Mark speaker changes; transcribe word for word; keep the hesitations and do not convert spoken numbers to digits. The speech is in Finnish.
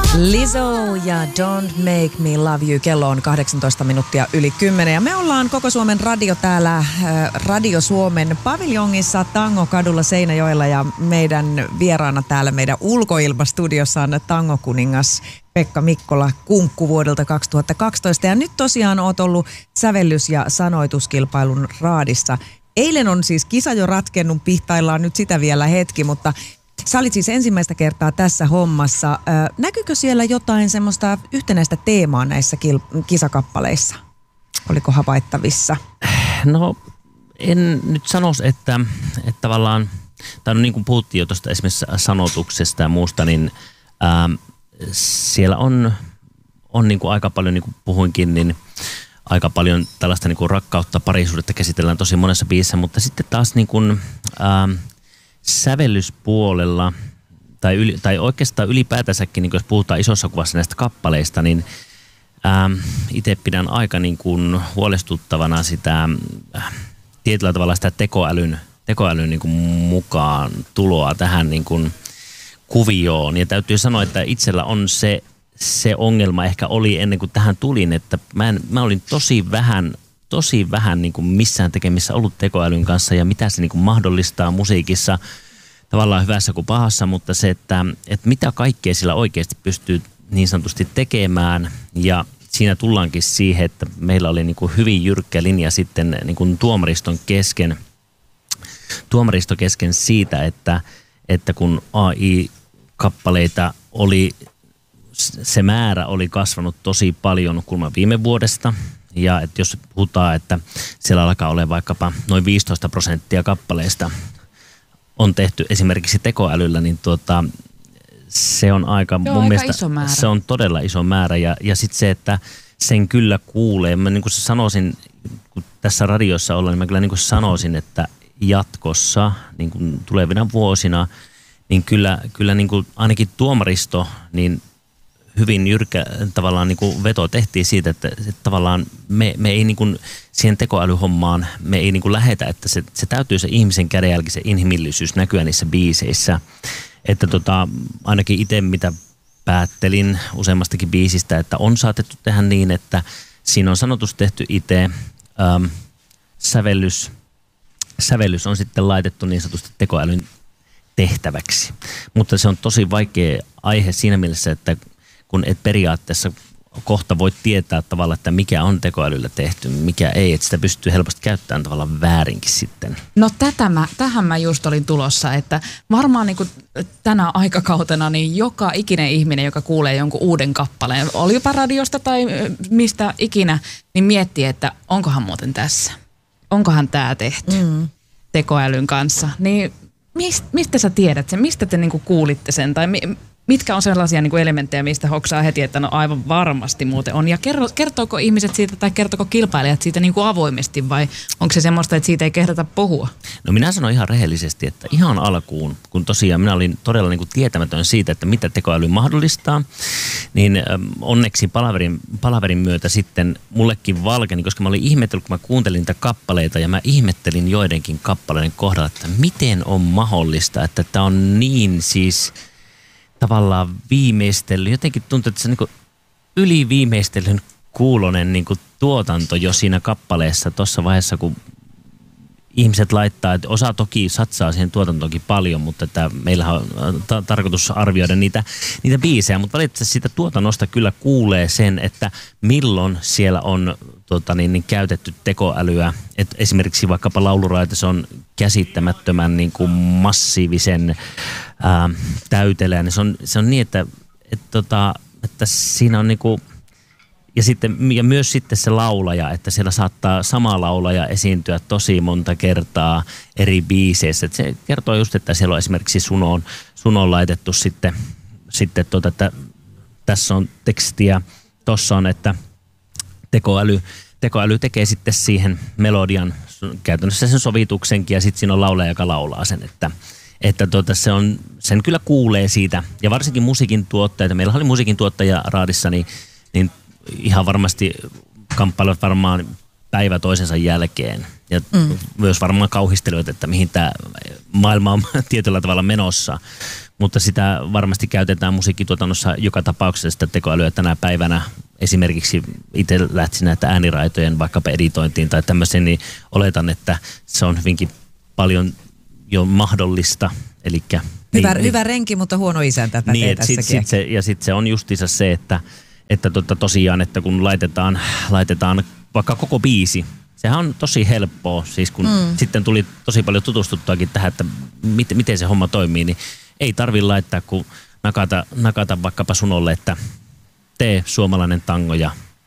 Speaker 1: Lizzo ja Don't Make Me Love You. Kello on kahdeksantoista minuuttia yli kymmenen. Ja me ollaan Koko Suomen radio täällä äh, Radio Suomen paviljongissa Tangokadulla Seinäjoella. Ja meidän vieraana täällä meidän ulkoilmastudiossa on tangokuningas Pekka Mikkola Kunkku vuodelta kaksituhattakaksitoista. Ja nyt tosiaan oot ollut sävellys- ja sanoituskilpailun raadissa. Eilen on siis kisa jo ratkennut, pihtaillaan nyt sitä vielä hetki, mutta sä olit siis ensimmäistä kertaa tässä hommassa. Ö, näkyykö siellä jotain semmoista yhtenäistä teemaa näissä kil- kisakappaleissa? Oliko havaittavissa?
Speaker 2: No en nyt sanoisi, että, että tavallaan, tai no niin kuin puhuttiin jo tuosta esimerkiksi sanotuksesta ja muusta, niin ää, siellä on, on niin kuin aika paljon, niin kuin puhuinkin, niin aika paljon tällaista niin kuin rakkautta, parisuudetta käsitellään tosi monessa biisissä, mutta sitten taas niin kuin, ää, sävellyspuolella tai, yli, tai oikeastaan ylipäätänsäkin, niin jos puhutaan isossa kuvassa näistä kappaleista, niin itse pidän aika niin kuin huolestuttavana sitä äh, tietyllä tavalla sitä tekoälyn, tekoälyn niin kuin mukaan tuloa tähän niin kuin kuvioon. Ja täytyy sanoa, että itsellä on se, se ongelma ehkä oli ennen kuin tähän tulin, että mä, en, mä olin tosi vähän tosi vähän niin kuin missään tekemissä ollut tekoälyn kanssa ja mitä se niin kuin mahdollistaa musiikissa, tavallaan hyvässä kuin pahassa, mutta se, että, että mitä kaikkea sillä oikeasti pystyy niin sanotusti tekemään, ja siinä tullaankin siihen, että meillä oli niin kuin hyvin jyrkkä linja sitten niin kuin tuomariston kesken, tuomaristo kesken siitä, että, että kun A I-kappaleita oli, se määrä oli kasvanut tosi paljon kulman viime vuodesta. Ja että jos puhutaan, että siellä alkaa olla vaikkapa noin viisitoista prosenttia kappaleista on tehty esimerkiksi tekoälyllä, niin tuota, se on aika,
Speaker 3: Joo,
Speaker 2: mun
Speaker 3: aika
Speaker 2: mielestä
Speaker 3: iso määrä.
Speaker 2: Se on todella iso määrä. Ja, ja sitten se, että sen kyllä kuulee. Mä niin kuin sanoisin, kun tässä radiossa ollaan, niin mä kyllä niin kuin sanoisin, että jatkossa, niin kuin tulevina vuosina, niin kyllä, kyllä niin kuin ainakin tuomaristo, niin hyvin jyrkkä tavallaan niin kuin veto tehtiin siitä, että, että tavallaan me, me ei niin kuin siihen tekoälyhommaan, me ei niin kuin lähetä, että se, se täytyy se ihmisen kädenjälki, se inhimillisyys näkyä niissä biiseissä. Että tota, ainakin itse mitä päättelin useammastakin biisistä, että on saatettu tehdä niin, että siinä on sanotus tehty itse, ähm, sävellys, sävellys on sitten laitettu niin sanotusti tekoälyn tehtäväksi. Mutta se on tosi vaikea aihe siinä mielessä, että kun et periaatteessa kohta voit tietää tavallaan, että mikä on tekoälyllä tehty, mikä ei, että sitä pystyy helposti käyttämään tavallaan väärinkin sitten.
Speaker 3: No tätä mä, tähän mä just olin tulossa, että varmaan niin kuin tänä aikakautena niin joka ikinen ihminen, joka kuulee jonkun uuden kappaleen, olipa radiosta tai mistä ikinä, niin miettii, että onkohan muuten tässä, onkohan tämä tehty mm. tekoälyn kanssa, niin mist, mistä sä tiedät sen, mistä te niin kuin kuulitte sen tai mi, mitkä on sellaisia niin kuin elementtejä, mistä hoksaa heti, että no aivan varmasti muuten on. Ja kerro, kertooko ihmiset siitä tai kertooko kilpailijat siitä niin kuin avoimesti vai onko se semmoista, että siitä ei kehdata puhua?
Speaker 2: No minä sanon ihan rehellisesti, että ihan alkuun, kun tosiaan minä olin todella niin kuin tietämätön siitä, että mitä tekoäly mahdollistaa, niin onneksi palaverin, palaverin myötä sitten mullekin valkeni, koska mä olin ihmetellyt, kun mä kuuntelin niitä kappaleita ja mä ihmettelin joidenkin kappaleiden kohdalla, että miten on mahdollista, että tämä on niin siis tavallaan viimeistellyt, jotenkin tuntuu, että se on niin yliviimeistellyn kuulonen niin tuotanto jo siinä kappaleessa tuossa vaiheessa, kun ihmiset laittaa, että osa toki satsaa siihen tuotantoonkin paljon, mutta että meillähän on ta- tarkoitus arvioida niitä, niitä biisejä, mutta valitettavasti siitä tuotannosta kyllä kuulee sen, että milloin siellä on tota niin, niin käytetty tekoälyä, että esimerkiksi vaikkapa lauluraita se on käsittämättömän niin kuin massiivisen ää, täytelää, niin se on, se on niin, että, että, tota, että siinä on niin kuin ja, sitten, ja myös sitten se laulaja, että siellä saattaa sama laulaja esiintyä tosi monta kertaa eri biiseissä. Että se kertoo just, että siellä on esimerkiksi Sunoon, Sunoon laitettu sitten, sitten tuota, että tässä on tekstiä, tossa on, että tekoäly, tekoäly tekee sitten siihen melodian, käytännössä sen sovituksenkin ja sitten siinä on laulaja, joka laulaa sen, että Että tuota, se on, sen kyllä kuulee siitä. Ja varsinkin musiikin tuottajat, meillä oli musiikin tuottaja raadissa, niin, niin ihan varmasti kamppailevat varmaan päivä toisensa jälkeen. Ja mm. myös varmaan kauhistelivat, että mihin tämä maailma on tietyllä tavalla menossa. mutta sitä varmasti käytetään musiikkituotannossa joka tapauksessa sitä tekoälyä tänä päivänä. Esimerkiksi itse lähtisin näitä ääniraitojen vaikkapa editointiin tai tämmöiseen, niin oletan, että se on hyvinkin paljon jo mahdollista. Elikkä,
Speaker 1: hyvä,
Speaker 2: niin,
Speaker 1: hyvä renki, mutta huono isäntä pätee
Speaker 2: niin,
Speaker 1: tässäkin.
Speaker 2: Sit, sit se, ja sitten se on justiinsa se, että, että tota, tosiaan, että kun laitetaan, laitetaan vaikka koko biisi, sehän on tosi helppoa, siis kun mm. sitten tuli tosi paljon tutustuttuakin tähän, että mit, miten se homma toimii, niin ei tarvitse laittaa, kun nakata, nakata vaikkapa sunolle, että tee suomalainen tango ja